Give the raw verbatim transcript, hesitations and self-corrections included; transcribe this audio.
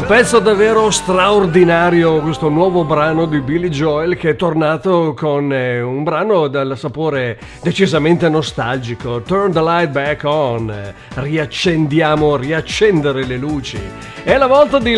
Un pezzo davvero straordinario, questo nuovo brano di Billy Joel, che è tornato con eh, un brano dal sapore decisamente nostalgico. Turn the light back on, riaccendiamo, riaccendere le luci. È la volta di